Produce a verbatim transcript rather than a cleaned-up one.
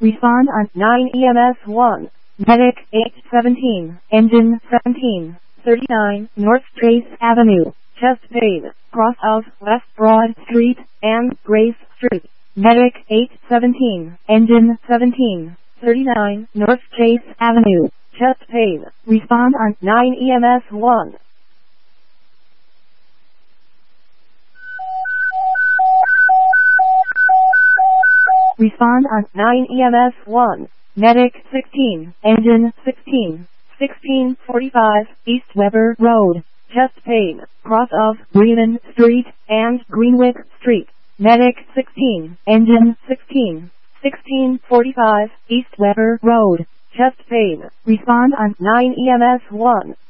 Respond on nine E M S one. Medic eight seventeen. Engine seventeen thirty-nine. North Trace Avenue. Chest pain. Cross of West Broad Street and Grace Street. Medic eight seventeen. Engine seventeen thirty-nine. North Chase Avenue. Chest pain. Respond on nine E M S one. Respond on nine E M S one. Medic sixteen. Engine sixteen sixteen forty-five. East Weber Road. Chest pain. Cross of Bremen Street and Greenwick Street. Medic sixteen. Engine sixteen sixteen forty-five. East Weber Road. Chest pain. Respond on nine E M S one.